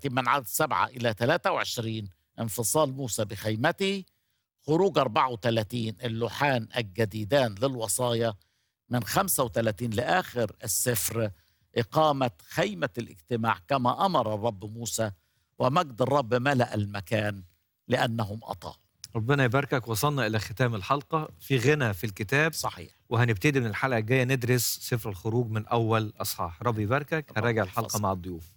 لكن من عدد 7 إلى 23 انفصال موسى بخيمته. خروج 34 اللوحان الجديدان للوصايا. من 35 لآخر السفر إقامة خيمة الاجتماع كما أمر الرب موسى، ومجد الرب ملأ المكان لأنهم أطاعوا. ربنا يباركك. وصلنا إلى ختام الحلقة في غنى في الكتاب. صحيح. وهنبتدي من الحلقة الجاية ندرس سفر الخروج من أول أصحاح. ربي يباركك. هنراجع الحلقة مع الضيوف.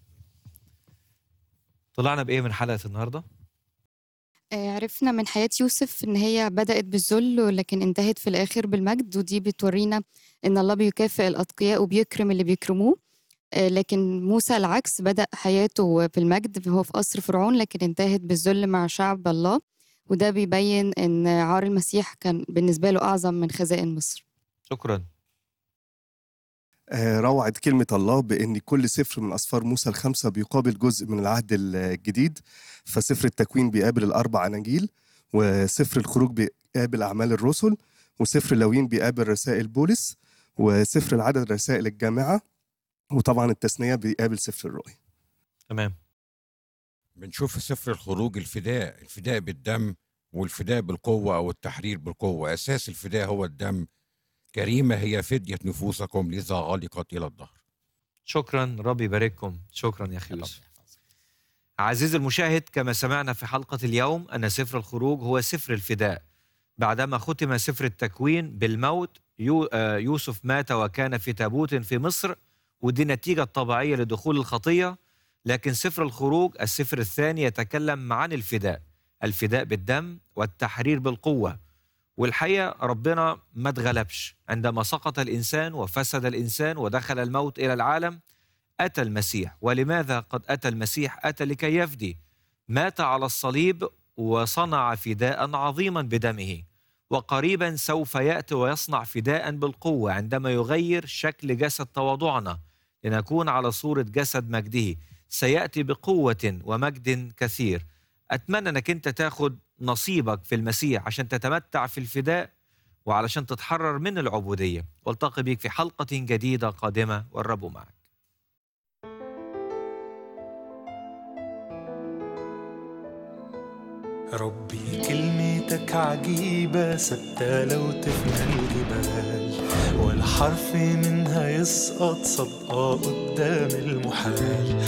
طلعنا بإيه من حلقة النهاردة؟ عرفنا من حياة يوسف إن هي بدأت بالذل لكن انتهت في الآخر بالمجد، ودي بتورينا إن الله بيكافئ الأتقياء وبيكرم اللي بيكرموه. لكن موسى العكس، بدأ حياته بالمجد، هو في قصر فرعون، لكن انتهت بالذل مع شعب الله، وده بيبين إن عار المسيح كان بالنسبة له أعظم من خزائن مصر. شكرا. روعت كلمة الله بأن كل سفر من أسفار موسى الخمسة بيقابل جزء من العهد الجديد. فسفر التكوين بيقابل الأربع أناجيل، وسفر الخروج بيقابل أعمال الرسل، وسفر اللاويين بيقابل رسائل بولس، وسفر العدد رسائل الجامعة، وطبعا التثنية بيقابل سفر الرؤيا. تمام. بنشوف في سفر الخروج الفداء بالدم، والفداء بالقوة أو التحرير بالقوة. أساس الفداء هو الدم. كريمة هي فدية نفوسكم لذا غلقت إلى الدهر. شكرا. ربي يبارككم. شكرا يا أخي يوسف. عزيزي المشاهد، كما سمعنا في حلقة اليوم أن سفر الخروج هو سفر الفداء. بعدما ختم سفر التكوين بالموت، يوسف مات وكان في تابوت في مصر، ودي نتيجة طبيعية لدخول الخطية. لكن سفر الخروج السفر الثاني يتكلم عن الفداء بالدم والتحرير بالقوة. والحقيقة ربنا ما اتغلبش. عندما سقط الإنسان وفسد الإنسان ودخل الموت إلى العالم، أتى المسيح. ولماذا قد أتى المسيح؟ أتى لكي يفدي. مات على الصليب وصنع فداء عظيما بدمه، وقريبا سوف يأتي ويصنع فداء بالقوة عندما يغير شكل جسد تواضعنا لنكون على صورة جسد مجده. سيأتي بقوة ومجد كثير. أتمنى أنك أنت تاخد نصيبك في المسيح عشان تتمتع في الفداء وعلشان تتحرر من العبودية. والتقي بك في حلقة جديدة قادمة، والرب معك. ربي كلمتك عجيبة ثابتة لو تفنى الجبال، ولا حرف منها يسقط صدقة قدام المحال.